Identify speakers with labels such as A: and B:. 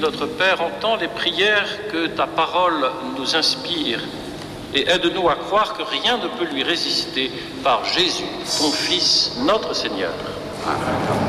A: notre Père, entends les prières que ta parole nous inspire et aide-nous à croire que rien ne peut lui résister par Jésus, ton Fils, notre Seigneur. Amen.